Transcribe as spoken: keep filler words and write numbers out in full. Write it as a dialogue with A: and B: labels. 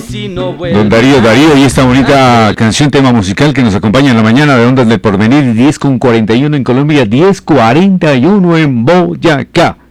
A: Don Darío, Darío, y esta bonita canción, tema musical que nos acompaña en la mañana de Ondas del Porvenir, diez con cuarenta y uno en Colombia, diez cuarenta y uno en Boyacá.